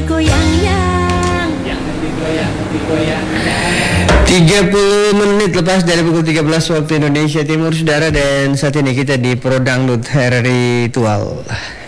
goyang-yang. 30 menit lepas dari pukul 13 waktu Indonesia Timur, saudara, dan saat ini kita di Pro Dangdut Hari Ritual.